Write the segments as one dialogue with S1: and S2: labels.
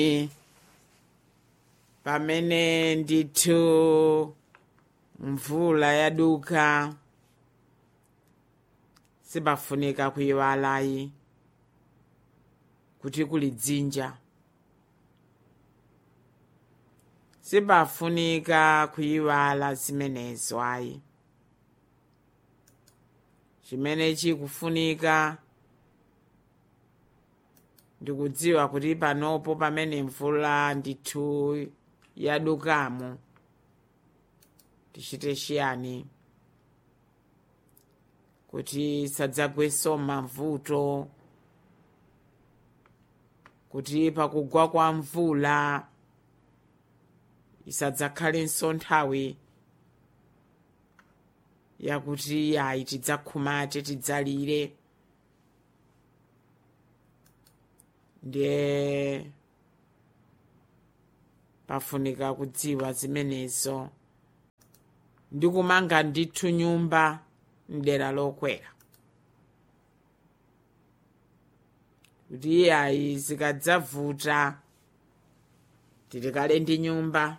S1: pamene ndithu mvula yaduka sipafunika kuyiwalayi kuti kuli dzinja, sipafunika kuyiwala zimenezo ayi. Chimene chikufunika ndikudziwa kuti panopo pamene mvula ndithu yadukamo tichite chiyani kuti sadzagweso mavuto, kuti pakugwa kwa mvula isadzakhalenso nthawi yakuti ayi tidzakhumate tidzalire. Ndiye pafunika kudziwa zimenezo ndikumanga ndithu nyumba mdera lokwera, kuti ayi zikadzavuta tilikale ndi nyumba,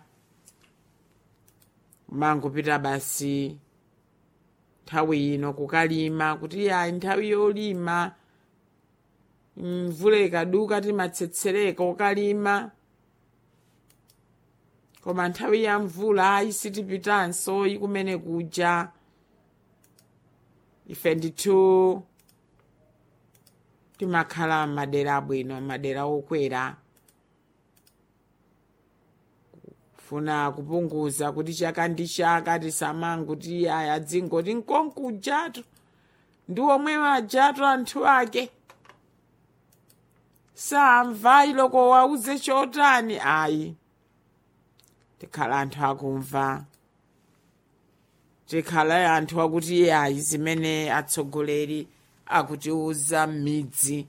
S1: mangopita basi nthawi ino kukalima, kuti ayi nthawi yolima mvula ikaduka timatsetsereka kukalima, koma nthawi ya mvula ayi sitipitanso ikumene kuja. Ife ndithu timakhala m'madera abwino, madera okwera, funa kupunguza kuti chaka ndi chaka tisamanguti aya dzingoti nkonkujatu ndi omwe majatu anthu ake samva iloko wauze chotani. Ayi, tikhala anthu akumva, tikhala anthu akuti ayi zimene atsogoleri akutiuza m'midzi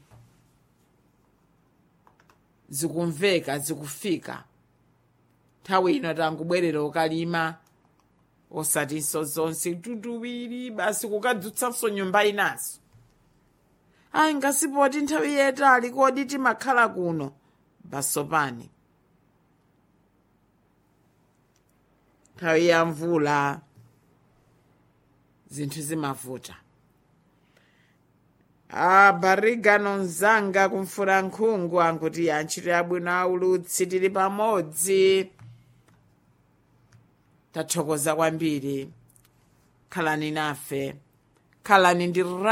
S1: zikumveka zikufika. Nthawi ino tangubwerera ukalima osatinso zonse tutuwiri basi kukadzutsanso nyumba inaso. Ayi ngasipoti nthawi yetali kodi timakhala kuno basopani. Nthawi ya mvula zinthu zimavuta. Bariga nonzanga kumfura nkhungu ankuti antchito yabwino aulutsi tili pamodzi. Tathokoza kwambiri, khalani nafe, khalani ndi